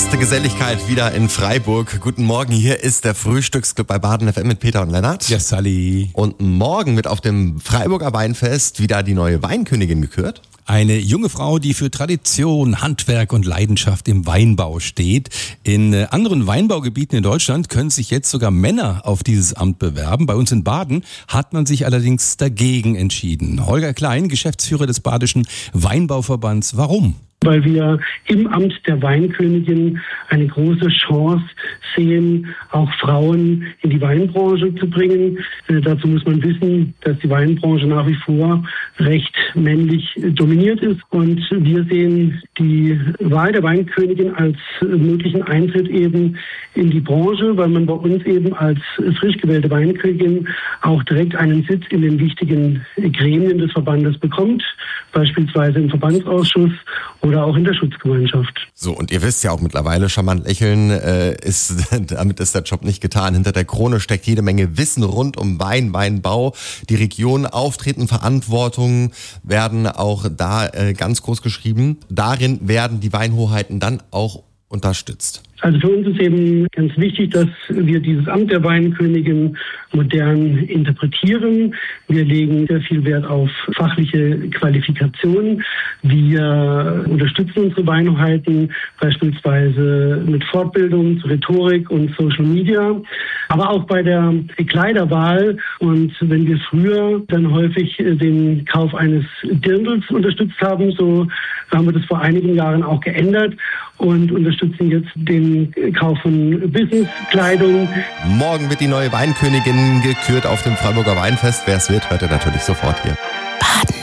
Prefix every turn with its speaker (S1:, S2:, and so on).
S1: Beste Geselligkeit wieder in Freiburg. Guten Morgen, hier ist der Frühstücksclub bei Baden FM mit Peter und Lennart.
S2: Ja, Sally.
S1: Und morgen wird auf dem Freiburger Weinfest wieder die neue Weinkönigin gekürt.
S2: Eine junge Frau, die für Tradition, Handwerk und Leidenschaft im Weinbau steht. In anderen Weinbaugebieten in Deutschland können sich jetzt sogar Männer auf dieses Amt bewerben. Bei uns in Baden hat man sich allerdings dagegen entschieden. Holger Klein, Geschäftsführer des Badischen Weinbauverbands. Warum?
S3: Weil wir im Amt der Weinkönigin eine große Chance sehen, auch Frauen in die Weinbranche zu bringen. Dazu muss man wissen, dass die Weinbranche nach wie vor recht männlich dominiert ist. Und wir sehen die Wahl der Weinkönigin als möglichen Eintritt eben in die Branche, weil man bei uns eben als frisch gewählte Weinkönigin auch direkt einen Sitz in den wichtigen Gremien des Verbandes bekommt, beispielsweise im Verbandsausschuss oder auch in der Schutzgemeinschaft.
S1: So, und ihr wisst ja auch mittlerweile, charmant lächeln damit ist der Job nicht getan. Hinter der Krone steckt jede Menge Wissen rund um Wein, Weinbau. Die Region, Auftreten, Verantwortung werden auch da ganz groß geschrieben. Darin werden die Weinhoheiten dann auch unterstützt.
S3: Also für uns ist eben ganz wichtig, dass wir dieses Amt der Weinkönigin modern interpretieren. Wir legen sehr viel Wert auf fachliche Qualifikation. Wir unterstützen unsere Weinhoheiten beispielsweise mit Fortbildung zu Rhetorik und Social Media, aber auch bei der Kleiderwahl. Und wenn wir früher dann häufig den Kauf eines Dirndls unterstützt haben, so haben wir das vor einigen Jahren auch geändert und unterstützen jetzt den Kauf von Businesskleidung.
S1: Morgen wird die neue Weinkönigin gekürt auf dem Freiburger Weinfest. Wer es wird, hört ihr natürlich sofort hier.
S4: Baden